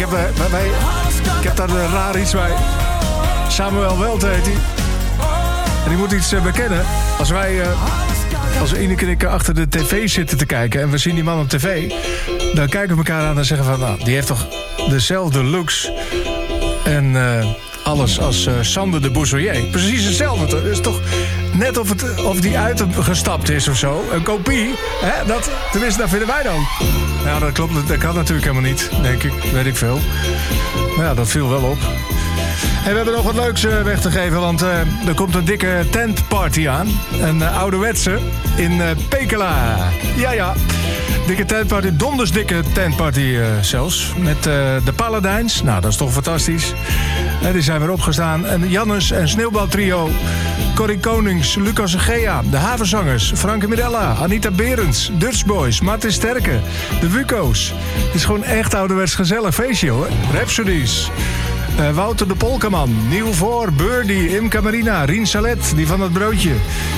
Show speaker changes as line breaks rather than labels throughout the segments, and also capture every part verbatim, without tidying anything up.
heb, uh, wij, ik heb daar uh, raar iets bij. Samuel Welt heet hij. En die moet iets uh, bekennen. Als wij, uh, als we Ineke en ik achter de tv zitten te kijken en we zien die man op tv, dan kijken we elkaar aan en zeggen van, nou, die heeft toch dezelfde looks en uh, alles als uh, Sander de Bouzelier. Precies hetzelfde. Het is toch net of, het, of die uitgestapt is of zo. Een kopie. Hè? Dat, tenminste, dat vinden wij dan. Ja, dat klopt. Dat kan natuurlijk helemaal niet, denk ik. Weet ik veel. Maar ja, dat viel wel op. En we hebben nog wat leuks uh, weg te geven, want uh, er komt een dikke tentparty aan. Een uh, ouderwetse in uh, Pekela. Ja, ja. Dikke tentparty, donders dikke tentparty uh, zelfs. Met uh, de Paladijns. Nou, dat is toch fantastisch. Uh, die zijn weer opgestaan. En Jannes en Sneeuwbaltrio. Corrie Konings, Lucas Egea. De Havenzangers, Franke Mirella, Anita Berends, Dutch Boys, Martin Sterke, de Wuko's. Het is gewoon echt ouderwets gezellig feestje, hoor. Rhapsodies. Uh, Wouter de Polkaman, Nieuw Voor, Birdie, Imca Marina, Rien Salet, die van het broodje.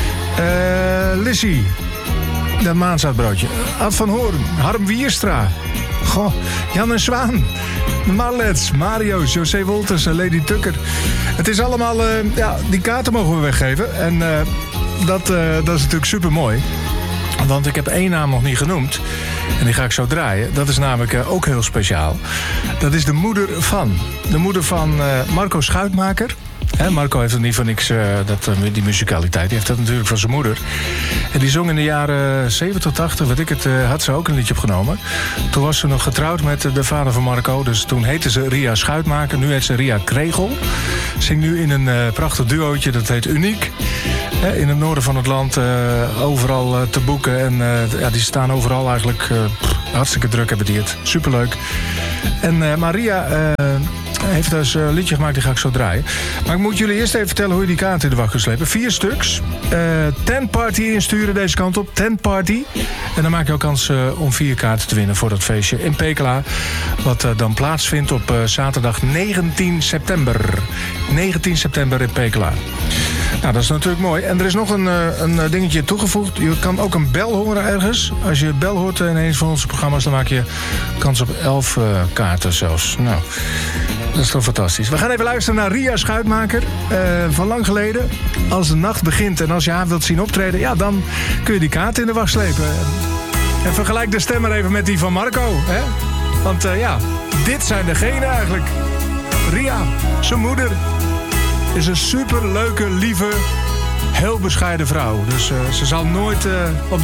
Uh, Lissy, dat maanzaadbroodje. Ad van Hoorn, Harm Wierstra. Goh, Jan en Zwaan. De Marlets, Mario's, José Wolters en Lady Tucker. Het is allemaal, uh, ja, die kaarten mogen we weggeven. En uh, dat, uh, dat is natuurlijk super mooi. Want ik heb één naam nog niet genoemd. En die ga ik zo draaien. Dat is namelijk uh, ook heel speciaal. Dat is de moeder van. De moeder van uh, Marco Schuitmaker. He, Marco heeft het niet voor niks, uh, dat, uh, die musicaliteit. Die heeft dat natuurlijk van zijn moeder. En die zong in de jaren zeventig, tachtig, weet ik het, uh, had ze ook een liedje opgenomen. Toen was ze nog getrouwd met uh, de vader van Marco. Dus toen heette ze Ria Schuitmaker. Nu heet ze Ria Kregel. Zingt nu in een uh, prachtig duootje, dat heet Uniek. He, in het noorden van het land, uh, overal uh, te boeken. En uh, ja, die staan overal eigenlijk uh, pff, hartstikke druk, hebben die het. Superleuk. En uh, Maria uh, heeft dus een liedje gemaakt, die ga ik zo draaien. Maar ik moet jullie eerst even vertellen hoe je die kaarten in de wacht kunt slepen. Vier stuks. Uh, Tentparty insturen deze kant op. Tentparty. En dan maak je ook kans uh, om vier kaarten te winnen voor dat feestje in Pekela. Wat uh, dan plaatsvindt op uh, zaterdag negentien september. negentien september in Pekela. Nou, dat is natuurlijk mooi. En er is nog een, een dingetje toegevoegd. Je kan ook een bel horen ergens. Als je bel hoort in een van onze programma's, dan maak je kans op elf uh, kaarten zelfs. Nou, dat is toch fantastisch. We gaan even luisteren naar Ria Schuitmaker. Uh, van lang geleden. Als de nacht begint en als je haar wilt zien optreden, ja, dan kun je die kaarten in de wacht slepen. En vergelijk de stem maar even met die van Marco. Hè? Want uh, ja, dit zijn degenen eigenlijk. Ria, zijn moeder, is een superleuke, lieve, heel bescheiden vrouw. Dus uh, ze zal nooit uh, op